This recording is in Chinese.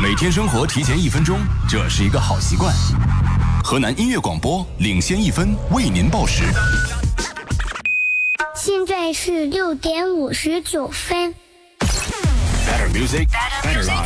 每天生活提前1分钟，这是一个好习惯。河南音乐广播领先1分，为您报时。 现在是6点59分。 Better music, better life.